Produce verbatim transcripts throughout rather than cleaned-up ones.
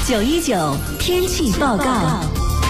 九一九天气报告。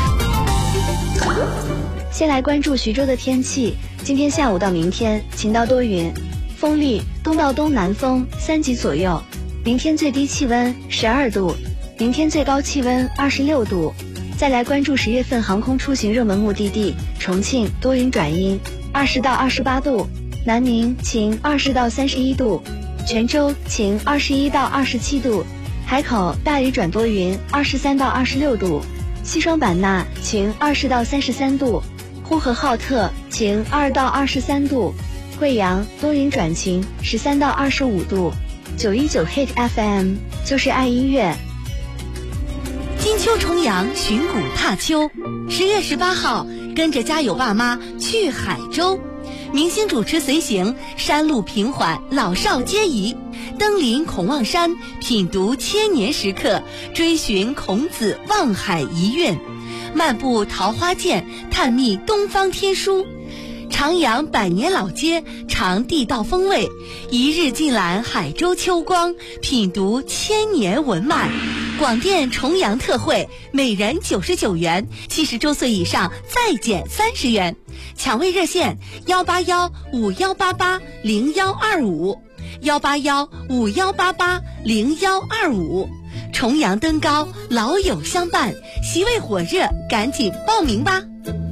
先来关注徐州的天气，今天下午到明天晴到多云，风力东到东南风三级左右。明天最低气温十二度，明天最高气温二十六度。再来关注十月份航空出行热门目的地，重庆多云转阴，二十到二十八度；南宁晴，二十到三十一度；泉州晴，二十一到二十七度；海口大雨转多云，二十三到二十六度；西双版纳晴，二十到三十三度；呼和浩特晴，二到二十三度；贵阳多云转晴，十三到二十五度。九一九 Hit F M 就是爱音乐。 金秋重阳，寻古踏秋。十月十八号，跟着家有爸妈去海州，明星主持随行，山路平缓，老少皆宜。登临孔望山，品读千年石刻，追寻孔子望海遗愿，漫步桃花涧，探秘东方天书。徜徉百年老街，尝地道风味，一日尽览海州秋光，品读千年文脉。广电重阳特惠，每人九十九元，七十周岁以上再减三十元。抢位热线：幺八幺五幺八八零幺二五，幺八幺五幺八八零幺二五。重阳登高，老友相伴，席位火热，赶紧报名吧！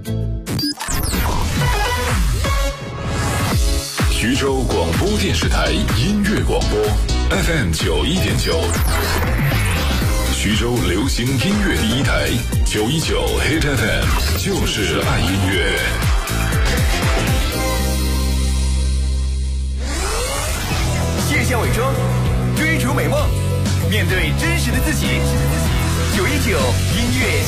徐州广播电视台音乐广播 F M 九一点九，徐州流行音乐第一台九一九 Hit F M 就是爱音乐。 卸下伪装，追逐美梦，面对真实的自己。九一九音乐